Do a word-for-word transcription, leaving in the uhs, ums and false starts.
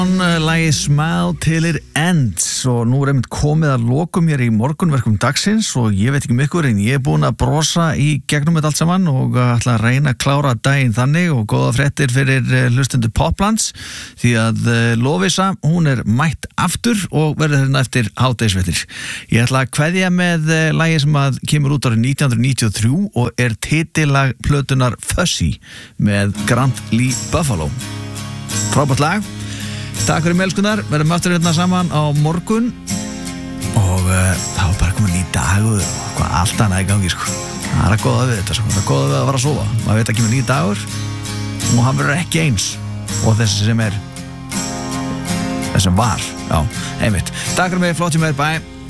Lagið Smile Till It Ends og nú er einmitt komið að lokum hér í morgunverkum dagsins og ég veit ekki um ykkur en ég er búinn að brosa í gegnum þetta allt saman og ætla að reyna að klára daginn þannig og góða fréttir fyrir hlustendur Poplands því að Lovísa, hún er mætt aftur og verður hérna eftir hádegisfréttir. Ég ætla að kveðja með lagið sem að kemur út árið nítján hundruð níutíu og þrjú og er titillag plötunar Fuzzy með Grant Lee Buffalo. Frábært lag. Takk fyrir meðelskunnar, verðum aftur hérna saman á morgun og uh, það var bara komin í dagur og hvað allt annað í gangi sko. Það er að góða við þetta sko, það er að góða við að fara að sofa. Maður veit að kemur nýr dagur og hann verður ekki eins og þessi sem er, þessi sem var, já, einmitt. Takk fyrir mig, flott hjá mér, bye.